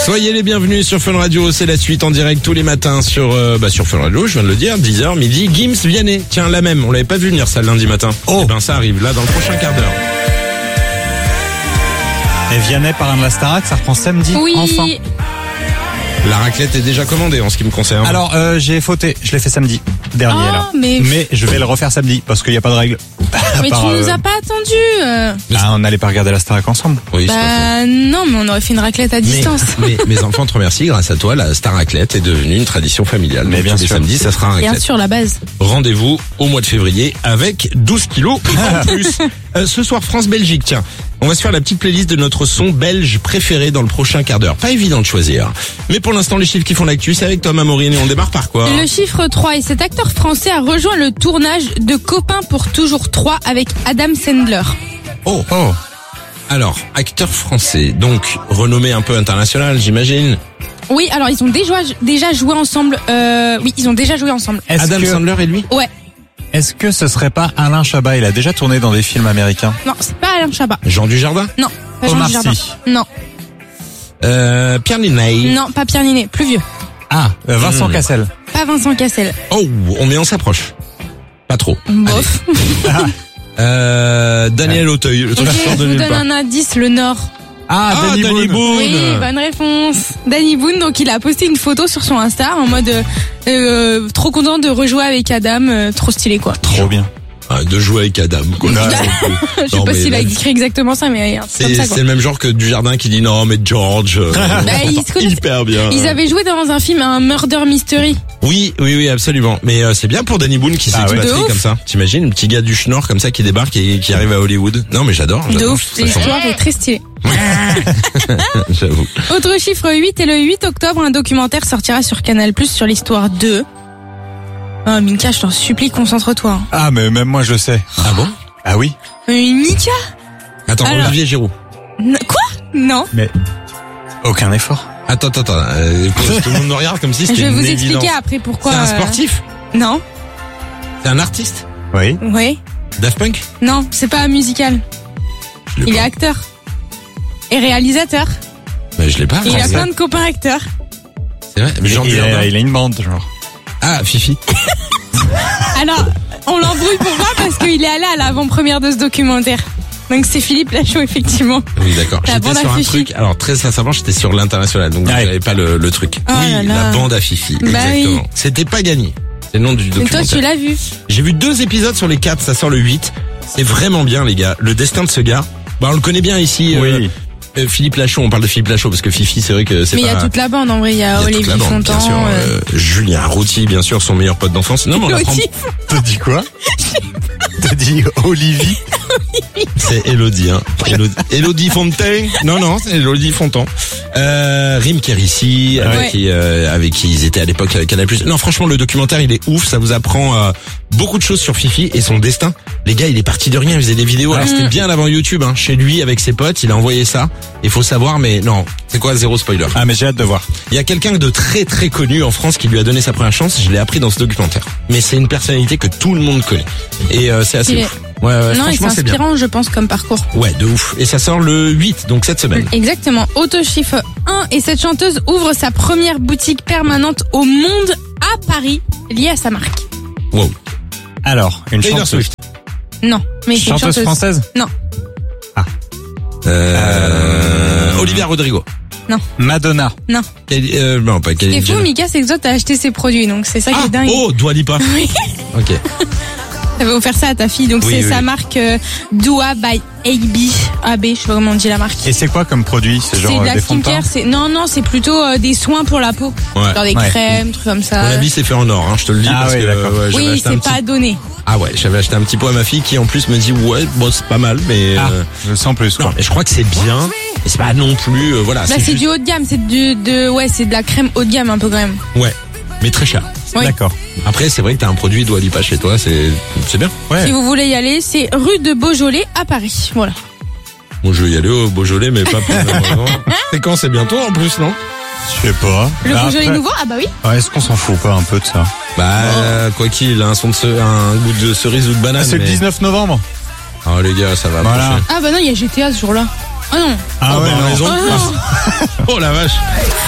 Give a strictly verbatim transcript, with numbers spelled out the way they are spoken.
Soyez les bienvenus sur Fun Radio, c'est la suite en direct tous les matins sur euh, bah sur Fun Radio, je viens de le dire, dix heures midi, Gims Vianney. Tiens, la même, on l'avait pas vu venir ça le lundi matin. Oh, et ben ça arrive là dans le prochain quart d'heure. Et Vianney parrain de la Starac, ça reprend samedi, Oui. enfin. La raclette est déjà commandée en ce qui me concerne. Alors, euh, j'ai fauté, je l'ai fait samedi dernier Oh, là. mais- mais je vais le refaire samedi parce qu'il n'y a pas de règle. À Mais part, tu nous euh, as pas attendu. euh. Ah, on n'allait pas regarder la Starac ensemble. Oui, c'est pas faux. Bah non, mais on aurait fait une raclette à distance. Mais, mais mes enfants te remercient, grâce à toi, la Star Raclette est devenue une tradition familiale. Mais Donc, bien tous les sûr. samedis, ça sera un Bien raclette. sûr, la base. Rendez-vous au mois de février avec douze kilos en plus. Euh, ce soir, France-Belgique, tiens. On va se faire la petite playlist de notre son belge préféré dans le prochain quart d'heure. Pas évident de choisir. Mais pour l'instant, les chiffres qui font l'actu, c'est avec Tom Amorine et on démarre par quoi? Le chiffre trois, et cet acteur français a rejoint le tournage de Copains pour toujours trois avec Adam Sandler. Oh, oh. Alors, acteur français, donc renommé un peu international, j'imagine. Oui, alors ils ont déjà, déjà joué ensemble. Euh, oui, ils ont déjà joué ensemble. Est-ce Adam que, Sandler et lui? Ouais. est-ce que ce serait pas Alain Chabat? Il a déjà tourné dans des films américains. Non, c'est pas Alain Chabat. Jean Dujardin? Non, pas Jean Omar Dujardin. Sy. Non, Euh, Pierre Niney? non, pas Pierre Ninet, plus vieux. Ah, euh, Vincent Hmm. Cassel. Pas Vincent Cassel. Oh, on mais on s'approche. Pas trop. Bof. Allez. Euh, Daniel Auteuil, le Ok, truc qui sort je de vous nulle donne part. un indice, le Nord. Ah, Ah, Danny Danny Boone. Boone. Oui, bonne réponse. Danny Boone, donc il a posté une photo sur son Insta en mode euh, euh, trop content de rejouer avec Adam, euh, trop stylé quoi. Trop bien. Ah, de jouer avec Adam, quoi. Je Non, sais pas mais s'il a là, écrit exactement ça, mais un truc comme C'est ça c'est quoi. le même genre que Dujardin qui dit non mais George. euh, Bah, ils se connaissent. hyper bien. Ils avaient joué dans un film, un Murder Mystery. Oui, oui, oui, absolument. Mais euh, c'est bien pour Danny Boone qui Ah ouais. s'expatrie De ouf. comme ça. T'imagines, un petit gars du Schnorr comme ça qui débarque et qui arrive à Hollywood. Non mais j'adore. De j'adore, ouf, ça sent- l'histoire est très stylée. J'avoue. Autre chiffre huit, et le huit octobre, un documentaire sortira sur Canal plus, sur l'histoire de... Oh Minka, je t'en supplie, concentre-toi. hein. Ah, mais même moi je sais. Ah bon? Ah oui. Euh, Mika Attends, Alors- Olivier Giroud. N- Quoi Non. Mais aucun effort. Attends, attends, attends. euh, tout le monde me regarde comme si Je c'était vais une vous évidence. expliquer après pourquoi... C'est un euh, sportif? Non. C'est un artiste? Oui. Oui. Daft Punk? Non, c'est pas un musical. Je l'ai Il est pas. acteur. Et réalisateur. Mais je l'ai pas. Et il a français. plein de copains acteurs. C'est vrai. Mais Jean il, Dujardin. a, il a une bande, genre. Ah, Fifi. Alors, on l'embrouille pourquoi? Parce qu'il est allé à l'avant-première de ce documentaire. Donc c'est Philippe Lachaud, effectivement. Oui, d'accord. La J'étais bande sur à un Fifi. truc. Alors, très sincèrement, j'étais sur l'international. Donc, Ouais. j'avais pas le, le truc. Oh oui, là là. la bande à Fifi. Bah exactement. oui. C'était pas gagné. C'est le nom du Et toi, documentaire. tu l'as vu. J'ai vu deux épisodes sur les quatre. Ça sort le huit. C'est vraiment bien, les gars. Le destin de ce gars. Bah, on le connaît bien ici. euh, Oui. euh, Philippe Lachaud. On parle de Philippe Lachaud parce que Fifi, c'est vrai que c'est Mais il pas. y a toute la bande, en vrai. Il y a il y a toute Olivier la bande, Fontan. bien sûr. euh, euh, Julien Routy, bien sûr, son meilleur pote d'enfance. Non, mais on apprend. Elodie. T'as dit quoi? T'as dit Olivier? C'est Elodie, hein. Elodie, Elodie Fontaine. Non, non, c'est Elodie Fontan. Euh, Rim Kérissi, avec, Ouais. qui, euh, avec qui ils étaient à l'époque à Canal plus. Non, franchement, le documentaire, il est ouf. Ça vous apprend euh, beaucoup de choses sur Fifi et son destin. Les gars, il est parti de rien. Il faisait des vidéos. Alors, c'était bien avant YouTube, hein. Chez lui, avec ses potes, il a envoyé ça. Il faut savoir, mais non. C'est quoi, zéro spoiler. Ah, mais j'ai hâte de voir. Il y a quelqu'un de très très connu en France qui lui a donné sa première chance. Je l'ai appris dans ce documentaire. Mais c'est une personnalité que tout le monde connaît. Et euh, c'est assez Il est- ouf. Ouais, ouais, Non, et c'est franchement, c'est bien. inspirant, je pense, comme parcours. Ouais, de ouf. Et ça sort le huit, donc cette semaine. Exactement. Auto chiffre un, et cette chanteuse ouvre sa première boutique permanente au monde à Paris, liée à sa marque. Wow. Alors, une Taylor chanteuse. Swift. Non, mais c'est une Chanteuse chanteuse. française? Non, Euh, Olivia Rodrigo. Madonna. non. Kelly- euh, non, pas Ce qui Kelly est fou, Jenner. Mika, c'est que toi, t'as acheté ses produits, donc c'est ça qui Ah, est dingue. oh, Dua Lipa. Oui. Ok. T'avais offert ça à ta fille, donc Oui, c'est oui, sa oui. marque euh, Dua by A B. A B, je sais pas comment on dit la marque. Et c'est quoi comme produit? C'est C'est genre de euh, la des fonds de teint? skincare, c'est non non, c'est plutôt euh, des soins pour la peau, Ouais. genre des Ouais. crèmes, trucs comme ça. Mon avis, c'est fait en or, hein, je te le dis, Ah parce oui, que d'accord. ouais, j'avais oui, acheté un c'est petit... pas donné. Ah ouais, j'avais acheté un petit pot à ma fille qui en plus me dit ouais, bon c'est pas mal, mais Ah, euh, je sens plus, non, quoi. mais je crois que c'est bien. Et c'est pas non plus, euh, voilà. Là, c'est juste- du haut de gamme, c'est du de ouais, c'est de la crème haut de gamme un peu quand même. Ouais, mais très cher. Oui. D'accord. Après, c'est vrai que t'as un produit Dua Lipa chez toi, c'est c'est bien. Ouais. Si vous voulez y aller, c'est rue de Beaujolais à Paris. Voilà. Bon, je vais y aller au Beaujolais, mais pas pour la même raison. C'est quand, c'est bientôt en plus, non? Je sais pas. Le Bah, Beaujolais après- nouveau, ah bah oui. Ouais, est-ce qu'on s'en fout pas un peu de ça? Bah, euh, quoi qu'il a un son de ce- un goût de cerise ou de banane. Ah, c'est le mais- dix-neuf novembre. Oh les gars, ça va Voilà. approcher. Ah bah non, il y a G T A ce jour-là. Oh non. Ah Oh, ouais, bah, non. raison. Oh non. Oh la vache.